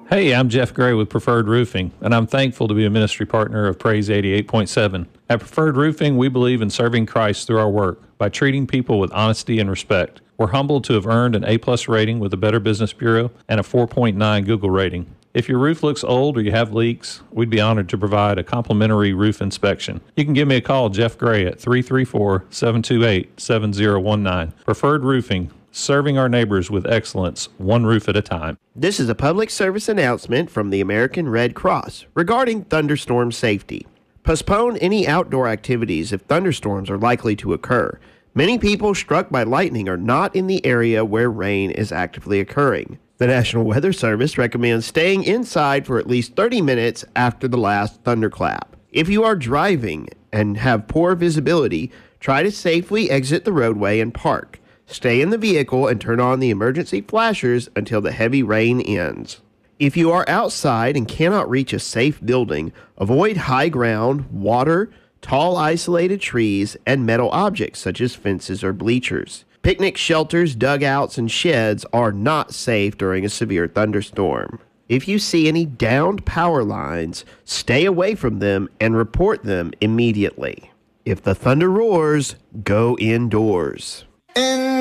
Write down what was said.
Hey, I'm Jeff Gray with Preferred Roofing, and I'm thankful to be a ministry partner of Praise 88.7. At Preferred Roofing, we believe in serving Christ through our work by treating people with honesty and respect. We're humbled to have earned an A-plus rating with the Better Business Bureau and a 4.9 Google rating. If your roof looks old or you have leaks, we'd be honored to provide a complimentary roof inspection. You can give me a call, Jeff Gray, at 334-728-7019. Preferred Roofing, serving our neighbors with excellence, one roof at a time. This is a public service announcement from the American Red Cross regarding thunderstorm safety. Postpone any outdoor activities if thunderstorms are likely to occur. Many people struck by lightning are not in the area where rain is actively occurring. The National Weather Service recommends staying inside for at least 30 minutes after the last thunderclap. If you are driving and have poor visibility, try to safely exit the roadway and park. Stay in the vehicle and turn on the emergency flashers until the heavy rain ends. If you are outside and cannot reach a safe building, avoid high ground, water, tall isolated trees, and metal objects such as fences or bleachers. Picnic shelters, dugouts, and sheds are not safe during a severe thunderstorm. If you see any downed power lines, stay away from them and report them immediately. If the thunder roars, go indoors.